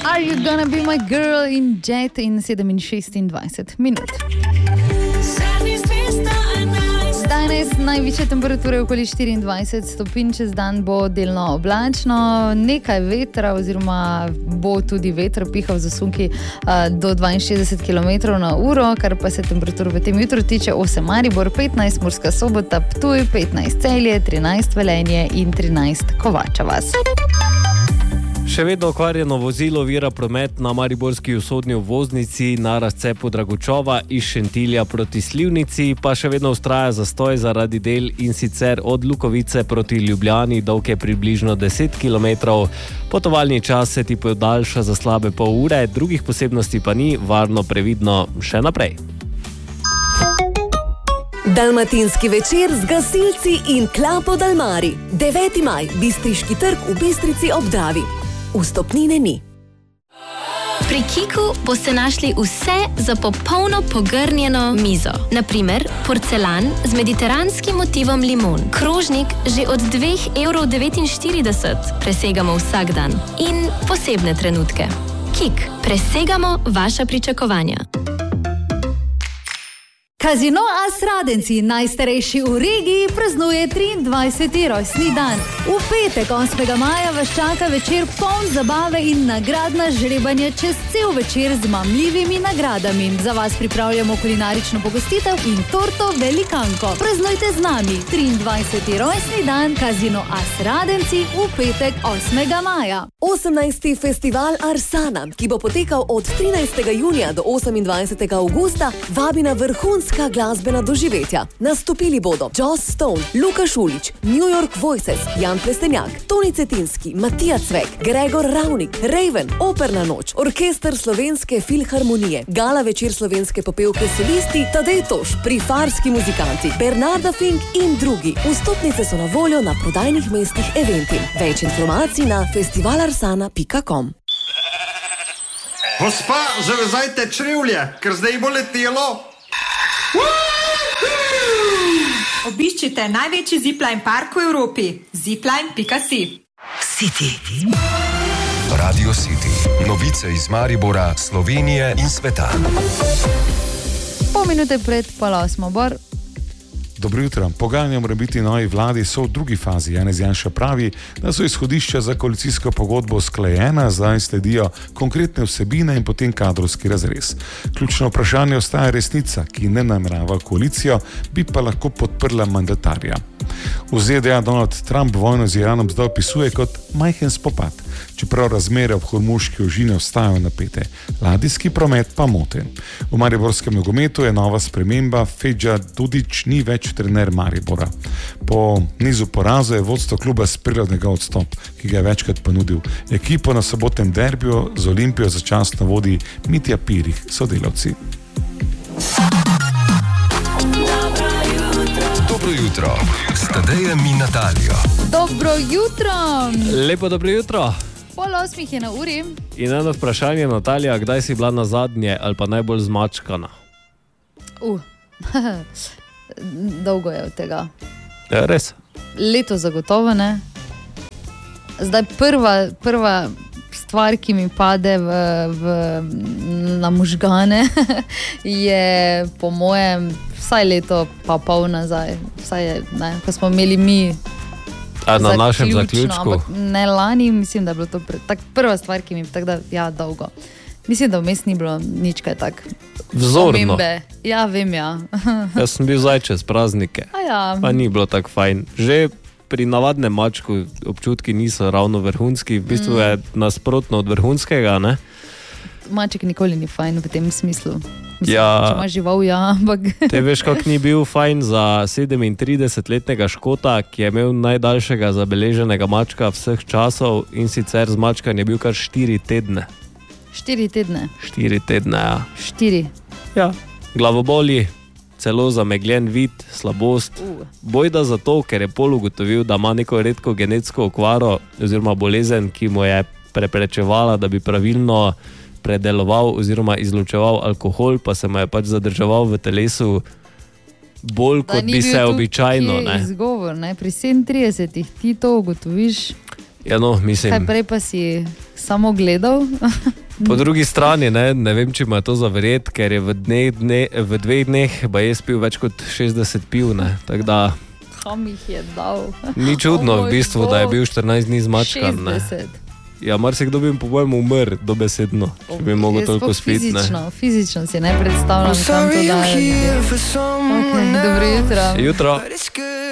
Are you gonna be my girl in Jet in 27 minut. Danes najvišje temperature okoli 24 stopinj, čez dan bo delno oblačno, nekaj vetra oziroma bo tudi veter pihal za sunki do 62 km/h, kar pa se temperatur v tem jutru tiče 8 Maribor, 15 Murska Sobota, Ptuj, 15 Celje, 13 Velenje in 13 Kovača vas. Še vedno okvarjeno vozilo ovira promet na mariborski vzhodni obvoznici na razcepu Dragočova iz Šentilja proti Slivnici, pa še vedno vztraja zastoj zaradi del in sicer od Lukovice proti Ljubljani, dolg je približno 10 km. Potovalni čas se ti podaljša za slabe pol ure, drugih posebnosti pa ni, varno previdno še naprej. Dalmatinski večer z gasilci in Klapo Dalmari. 9. maj, Bistriški trg v Bistrici ob Dravi. Vstopnine ni. Pri Kiku boste našli vse za popolno pogrnjeno mizo. Naprimer, porcelan z mediteranskim motivom limon. Krožnik že od 2,49 €. Presegamo vsak dan. In posebne trenutke. Kik, presegamo vaša pričakovanja. Casino As Radenci, najstarejši v regiji, praznuje 23. rojstni dan. V petek 8. maja vas čaka večer poln zabave in nagradna žrebanja čez cel večer z mamljivimi nagradami. Za vas pripravljamo kulinarično pogostitev in torto velikanko. Praznujte z nami 23. rojstni dan Casino As Radenci v petek 8. maja. 18. festival Arsana, ki bo potekal od 13. junija do 28. augusta, vabi na vrhunska glasbena doživetja. Nastopili bodo Joss Stone, Luka Šulić, New York Voices, Jan Plestenjak, Toni Cetinski, Matija Cvek, Gregor Ravnik, Raven, Operna noč, Orkester Slovenske filharmonije, gala večer slovenske popevke solisti, Tadej Toš, Prifarski muzikanti, Bernarda Fink in drugi. Vstopnice so na voljo na prodajnih mestih Eventim. Več informacij na festivalarsana.com. Gospa, zavezajte črevlje, ker zdaj bo letelo. Obiščite največji zipline park v Evropi. Zipline.si. City. Radio City. Novice iz Maribora, Slovenije in sveta. Pol minute pred 7:30, Bor. Dobro jutro. Pogajanja mora biti novi vladi so v drugi fazi. Janez Janša pravi, da so izhodišča za koalicijsko pogodbo sklejena, zdaj sledijo konkretne vsebine in potem kadrovski razrez. Ključno vprašanje ostaja resnica, ki ne namerava koalicijo, bi pa lahko podprla mandatarja. V ZDA Donald Trump vojno z Iranom zdaj opisuje kot majhen spopad, čeprav razmere ob hormuški ožini ostajajo napete. Ladijski promet pa moti. V mariborskem nogometu je nova sprememba, Feđa Dudić ni več trener Maribora. Po nizu porazov je vodstvo kluba sprejelo njegov odstop, ki ga je večkrat ponudil. Ekipo na sobotnem derbiju z Olimpijo začasno vodi Mitja Pirih, sodelavci. Dobro jutro. S Tadejem in Natalijo. Dobro jutro. Lepo dobro jutro. 7:30 je na uri. In eno vprašanje, Natalija, kdaj si bila nazadnje ali pa najbolj zmačkana? Dolgo je od tega. Ja, res? Leto zagotovo, ne? Zdaj prva stvar, ki mi pade na možgane, je po mojem vsaj leto pa pol nazaj. Vsaj je, ne, ko smo imeli mi na našem zaključku. Ampak ne lani, mislim, da je bilo to prva stvar, ki mi tako da, ja, dolgo. Mislim, da vmes ni bilo nič kaj tak. Vzorno. Omembe. Ja, vem, ja. Jaz sem bil zdaj čez praznike. Ja. Pa ni bilo tako fajn. Že pri navadnem mačku občutki niso ravno vrhunski, v bistvu je nasprotno od vrhunskega, ne? Maček nikoli ni fajn v tem smislu. Mislim, ja, če ima žival, ja, ampak... Te veš, kak ni bil fajn za 37-letnega Škota, ki je imel najdaljšega zabeleženega mačka vseh časov in sicer zmačkan je bil kar 4 tedne. 4 tedne? 4 tedne, ja. 4? Ja. Glavoboli, celo zamegljen vid, slabost. Bojda zato, ker je pol ugotovil, da ima neko redko genetsko okvaro oziroma bolezen, ki mu je preprečevala, da bi pravilno predeloval oziroma izločeval alkohol, pa se mu je pač zadrževal v telesu bolj, kot bi se običajno. Da ni bil tu izgovor, ne? Pri 37 ti to ugotoviš. Ja, no, mislim. Kaj prej pa si samo gledal? Po drugi strani, ne vem, če ima to za verjet, ker je v 2 dneh pa je spil več kot 60 piv, ne, tako da... Kam jih je dal? Ni čudno v bistvu, da je bil 14 dni zmačkan, ne. 60. Ja, marsikdo bi po mojem umrl dobesedno, če bi mogel toliko spiti, ne. Fizično si ne predstavljam, kam to daje. Ok, dobro jutro. Jutro.